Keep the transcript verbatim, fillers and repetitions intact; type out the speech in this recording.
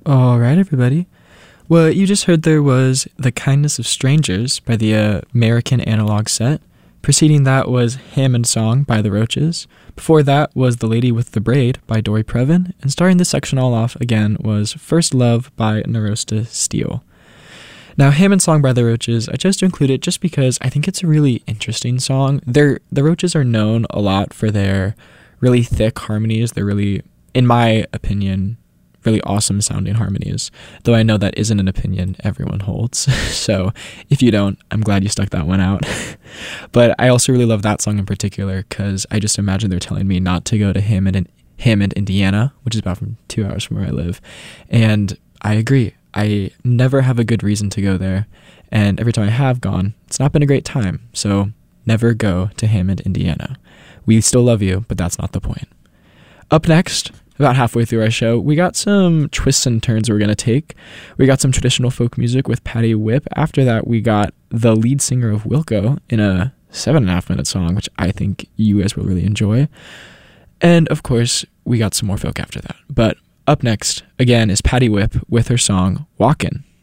All right, everybody. What you just heard there was The Kindness of Strangers by the uh, American Analog Set. Preceding that was Hammond Song by The Roaches. Before that was The Lady with the Braid by Dory Previn. And starting this section all off again was First Love by Narosta Steele. Now, Hammond Song by The Roaches, I chose to include it just because I think it's a really interesting song. They're, the Roaches are known a lot for their really thick harmonies. They're really, in my opinion, really awesome sounding harmonies, though I know that isn't an opinion everyone holds. So if you don't, I'm glad you stuck that one out. But I also really love that song in particular because I just imagine they're telling me not to go to Hammond, Hammond, Indiana, which is about from two hours from where I live. And I agree. I never have a good reason to go there. And every time I have gone, it's not been a great time. So never go to Hammond, Indiana. We still love you, but that's not the point. Up next, about halfway through our show, we got some twists and turns we're going to take. We got some traditional folk music with Patty Whip. After that, we got the lead singer of Wilco in a seven and a half minute song, which I think you guys will really enjoy. And of course, we got some more folk after that. But up next, again, is Patty Whip with her song, Walkin'.